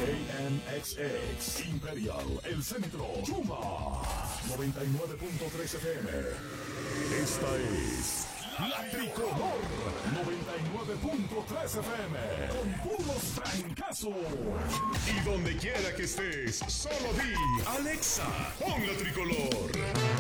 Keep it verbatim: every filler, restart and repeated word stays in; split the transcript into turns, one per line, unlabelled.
A M X X, Imperial, El Centro, Chuma, noventa y nueve punto tres F M. Esta es La Tricolor, noventa y nueve punto tres F M, con puros trancazos. Y donde quiera que estés, solo di, Alexa, pon La Tricolor.